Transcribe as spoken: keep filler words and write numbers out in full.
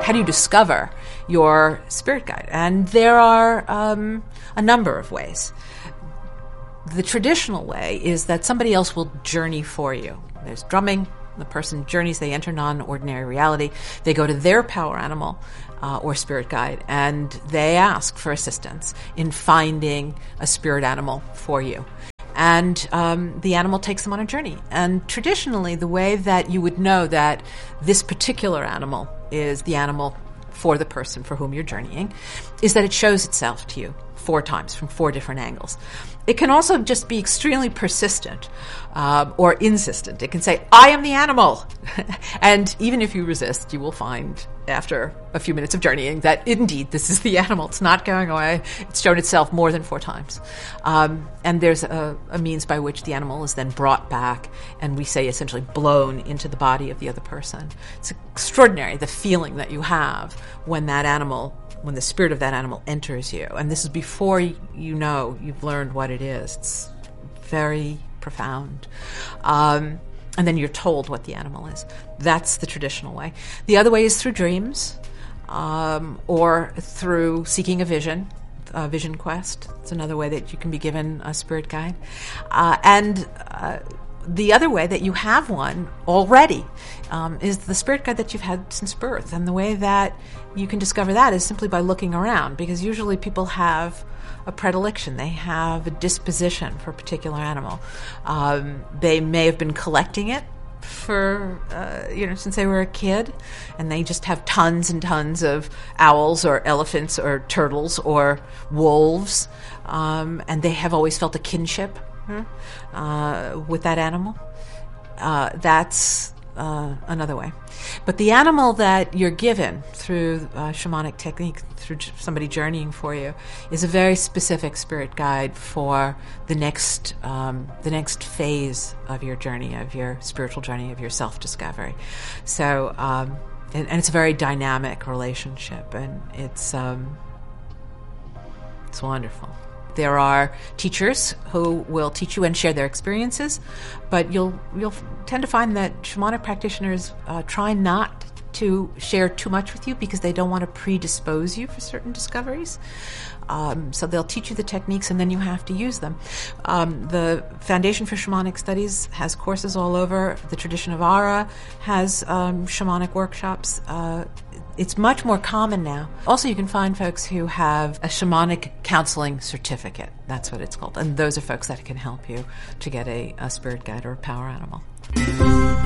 How do you discover your spirit guide? And there are um, a number of ways. The traditional way is that somebody else will journey for you. There's drumming. The person journeys, they enter non-ordinary reality. They go to their power animal uh, or spirit guide, and they ask for assistance in finding a spirit animal for you. And um, the animal takes them on a journey. And traditionally, the way that you would know that this particular animal is the animal for the person for whom you're journeying is that it shows itself to you four times from four different angles. It can also just be extremely persistent uh, or insistent. It can say, I am the animal. And even if you resist, you will find after a few minutes of journeying that indeed this is the animal. It's not going away. It's shown itself more than four times. Um, and there's a, a means by which the animal is then brought back and we say essentially blown into the body of the other person. It's extraordinary, the feeling that you have when that animal when the spirit of that animal enters you. And this is before you know you've learned what it is. It's very profound. Um, and then you're told what the animal is. That's the traditional way. The other way is through dreams um, or through seeking a vision, a vision quest. It's another way that you can be given a spirit guide. Uh, and uh, the other way that you have one already um, is the spirit guide that you've had since birth. And the way that you can discover that is simply by looking around, because usually people have a predilection. They have a disposition for a particular animal. Um, they may have been collecting it for, uh, you know, since they were a kid, and they just have tons and tons of owls or elephants or turtles or wolves, um, and they have always felt a kinship Uh, with that animal. Uh, that's uh, another way. But the animal that you're given through uh, shamanic technique, through somebody journeying for you, is a very specific spirit guide for the next um, the next phase of your journey, of your spiritual journey, of your self-discovery. So, um, and, and it's a very dynamic relationship, and it's um, it's wonderful. There are teachers who will teach you and share their experiences, but you'll you'll tend to find that shamanic practitioners uh, try not to share too much with you because they don't want to predispose you for certain discoveries. Um, so they'll teach you the techniques and then you have to use them. Um, the Foundation for Shamanic Studies has courses all over. The Tradition of Ara has um, shamanic workshops. Uh, it's much more common now. Also, you can find folks who have a shamanic counseling certificate. That's what it's called. And those are folks that can help you to get a, a spirit guide or a power animal.